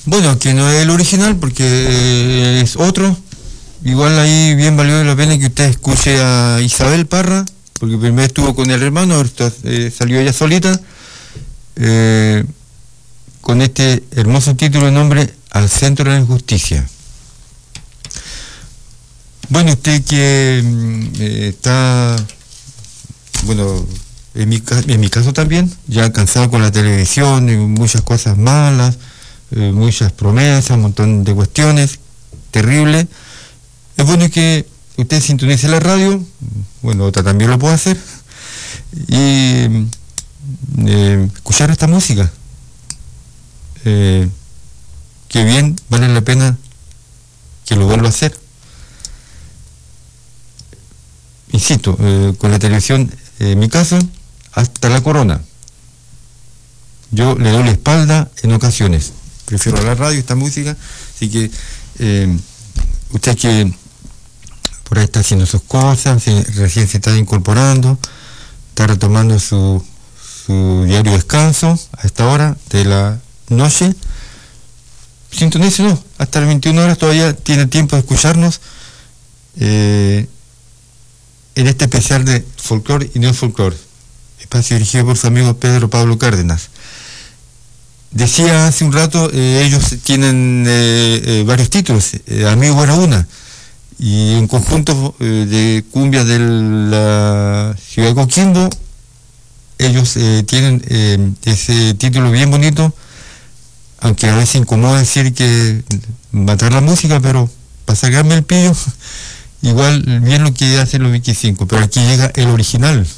Bueno, que no es el original porque es otro. Igual ahí bien valió la pena que usted escuche a Isabel Parra, porque primero estuvo con el hermano, ahora salió ella solita, con este hermoso título de nombre Al Centro de la Justicia. Bueno, usted que está, bueno, en mi caso también, ya cansado con la televisión, y muchas cosas malas, muchas promesas, un montón de cuestiones terribles. Es bueno que usted sintonice la radio, bueno, otra también lo puede hacer, y escuchar esta música, que bien vale la pena que lo vuelva a hacer. Insisto, con la televisión, en mi caso, hasta la corona. Yo le doy la espalda en ocasiones. Prefiero la radio, esta música, así que usted que por ahí está haciendo sus cosas, recién se está incorporando, está retomando su diario descanso a esta hora de la noche, sintonícenos, hasta las 21 horas todavía tiene tiempo de escucharnos en este especial de folclore y neofolclore, espacio dirigido por su amigo Pedro Pablo Cárdenas. Decía hace un rato, ellos tienen varios títulos, Amigo Buena Una, y un conjunto de cumbias de la ciudad de Coquimbo. Ellos tienen ese título bien bonito, aunque a veces incomoda decir que matar la música, pero para sacarme el pillo, igual bien lo que hacen los 25, pero aquí llega el original,